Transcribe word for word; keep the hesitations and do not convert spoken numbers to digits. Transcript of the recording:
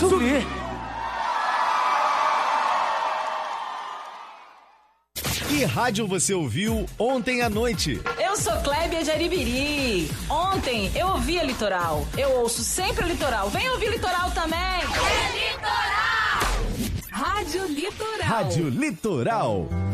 Zumbi. Que rádio você ouviu ontem à noite? Eu sou Clébia Jaribiri. Ontem eu ouvi a Litoral. Eu ouço sempre a Litoral. Vem ouvir Litoral também. É Litoral! Rádio Litoral. Rádio Litoral.